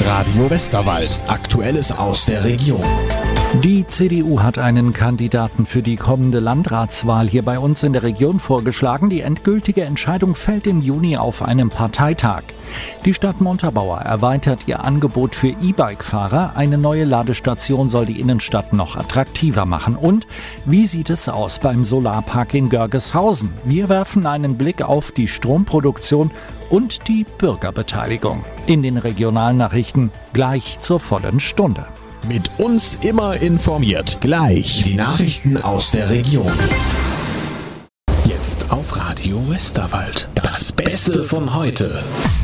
Radio Westerwald. Aktuelles aus der Region. Die CDU hat einen Kandidaten für die kommende Landratswahl hier bei uns in der Region vorgeschlagen. Die endgültige Entscheidung fällt im Juni auf einem Parteitag. Die Stadt Montabaur erweitert ihr Angebot für E-Bike-Fahrer. Eine neue Ladestation soll die Innenstadt noch attraktiver machen. Und wie sieht es aus beim Solarpark in Görgeshausen? Wir werfen einen Blick auf die Stromproduktion und die Bürgerbeteiligung. In den Regionalnachrichten gleich zur vollen Stunde. Mit uns immer informiert. Gleich die Nachrichten aus der Region. Jetzt auf Radio Westerwald. Das Beste von heute.